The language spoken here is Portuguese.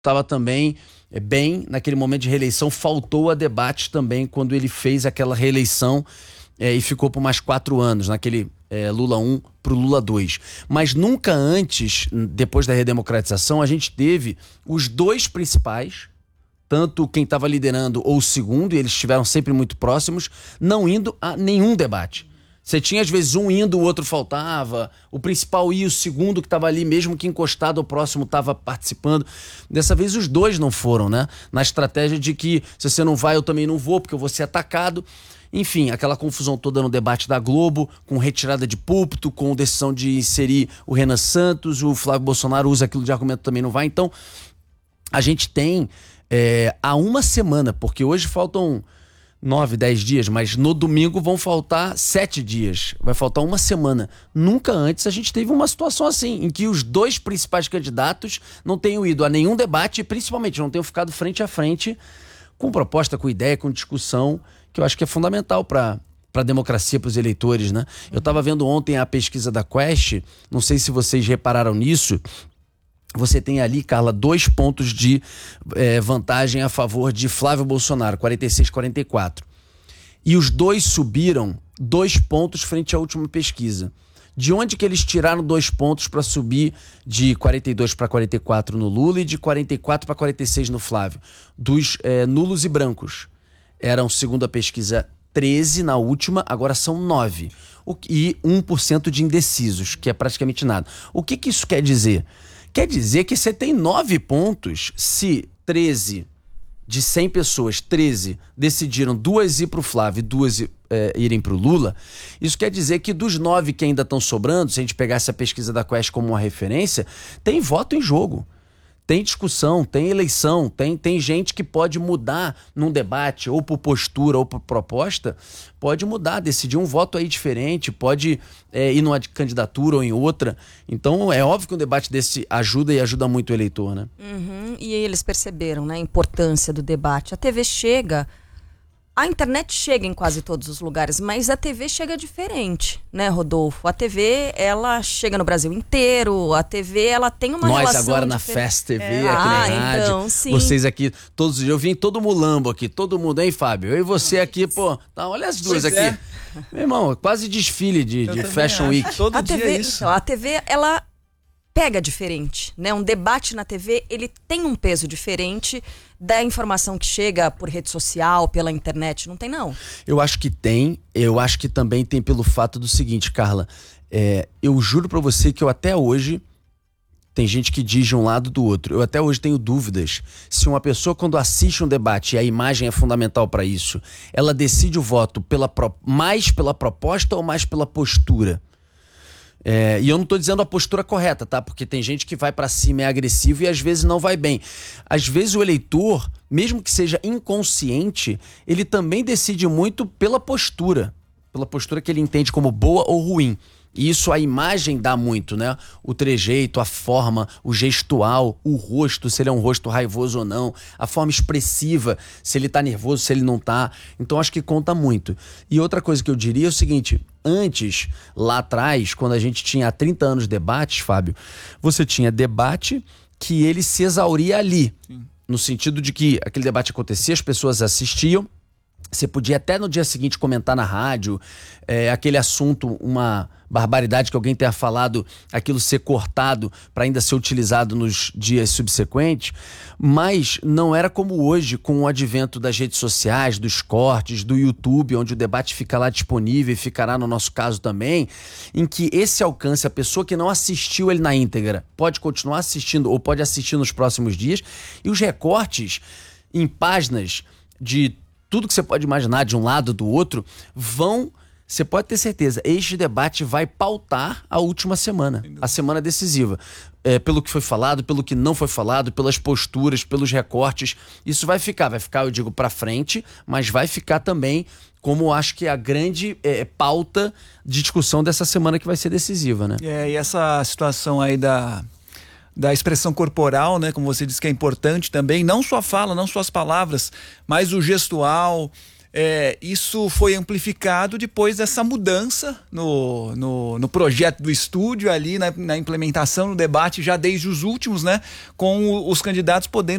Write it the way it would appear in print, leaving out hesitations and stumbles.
estava também bem naquele momento de reeleição. Faltou a debate também quando ele fez aquela reeleição e ficou por mais 4 anos, naquele Lula 1 para o Lula 2. Mas nunca antes, depois da redemocratização, a gente teve os dois principais, tanto quem estava liderando ou o segundo, e eles estiveram sempre muito próximos, não indo a nenhum debate. Você tinha, às vezes, um indo, o outro faltava, o principal ia, o segundo que estava ali, mesmo que encostado ao próximo, estava participando. Dessa vez os dois não foram, né? Na estratégia de que se você não vai, eu também não vou, porque eu vou ser atacado. Enfim, aquela confusão toda no debate da Globo, com retirada de púlpito, com decisão de inserir o Renan Santos, o Flávio Bolsonaro usa aquilo de argumento, também não vai. Então, a gente tem há uma semana, porque hoje faltam 9, 10 dias, mas no domingo vão faltar 7 dias. Vai faltar uma semana. Nunca antes a gente teve uma situação assim, em que os dois principais candidatos não tenham ido a nenhum debate e principalmente não tenham ficado frente a frente com proposta, com ideia, com discussão, que eu acho que é fundamental para a democracia, para os eleitores, né? Eu estava vendo ontem a pesquisa da Quest, não sei se vocês repararam nisso. Você tem ali, Carla, 2 pontos de vantagem a favor de Flávio Bolsonaro, 46-44. E os dois subiram 2 pontos frente à última pesquisa. De onde que eles tiraram 2 pontos para subir de 42 para 44 no Lula e de 44 para 46 no Flávio? Dos nulos e brancos. Eram, segundo a pesquisa, 13 na última, agora são 9. E 1% de indecisos, que é praticamente nada. O que isso quer dizer? Quer dizer que você tem 9 pontos se 13 de 100 pessoas, 13 decidiram 2 ir para o Flávio e 2 irem para o Lula. Isso quer dizer que dos 9 que ainda estão sobrando, se a gente pegar essa pesquisa da Quest como uma referência, tem voto em jogo. Tem discussão, tem eleição, tem gente que pode mudar num debate, ou por postura, ou por proposta, pode mudar, decidir um voto aí diferente, pode ir numa candidatura ou em outra. Então é óbvio que um debate desse ajuda e ajuda muito o eleitor, né? E aí eles perceberam, né, a importância do debate. A TV chega... A internet chega em quase todos os lugares, mas a TV chega diferente, né, Rodolfo? A TV, ela chega no Brasil inteiro, a TV, ela tem uma relação... Nós agora na Fast TV, aqui na rádio, então, sim. Vocês aqui, todos os dias, eu vim todo mulambo aqui, todo mundo, hein, Fábio? Eu e você aqui, pô, tá, olha as duas aqui. Meu irmão, quase desfile de Fashion Week. Todo dia é isso. Então, a TV, ela pega diferente, né? Um debate na TV, ele tem um peso diferente da informação que chega por rede social, pela internet, não tem não? Eu acho que tem, eu acho que também tem pelo fato do seguinte, Carla, eu juro pra você que eu até hoje, tem gente que diz de um lado do outro, eu até hoje tenho dúvidas se uma pessoa quando assiste um debate, e a imagem é fundamental pra isso, ela decide o voto mais pela proposta ou mais pela postura. E eu não tô dizendo a postura correta, tá? Porque tem gente que vai pra cima, é agressivo e às vezes não vai bem. Às vezes o eleitor, mesmo que seja inconsciente, ele também decide muito pela postura que ele entende como boa ou ruim. E isso a imagem dá muito, né? O trejeito, a forma, o gestual, o rosto, se ele é um rosto raivoso ou não, a forma expressiva, se ele tá nervoso, se ele não tá. Então acho que conta muito. E outra coisa que eu diria é o seguinte, antes, lá atrás, quando a gente tinha há 30 anos debates, Fábio, você tinha debate que ele se exauria ali. Sim. No sentido de que aquele debate acontecia, as pessoas assistiam, você podia até no dia seguinte comentar na rádio, aquele assunto, uma barbaridade que alguém tenha falado, aquilo ser cortado para ainda ser utilizado nos dias subsequentes, mas não era como hoje, com o advento das redes sociais, dos cortes, do YouTube, onde o debate fica lá disponível e ficará no nosso caso também, em que esse alcance, a pessoa que não assistiu ele na íntegra, pode continuar assistindo ou pode assistir nos próximos dias, e os recortes em páginas de tudo que você pode imaginar de um lado do outro, você pode ter certeza, este debate vai pautar a última semana, a semana decisiva. Pelo que foi falado, pelo que não foi falado, pelas posturas, pelos recortes, isso vai ficar, eu digo, para frente, mas vai ficar também como acho que é a grande pauta de discussão dessa semana que vai ser decisiva, né? E essa situação aí da expressão corporal, né, como você disse que é importante também, não só a fala, não só as palavras, mas o gestual, isso foi amplificado depois dessa mudança no projeto do estúdio ali, na implementação, no debate, já desde os últimos, né? Com os candidatos podendo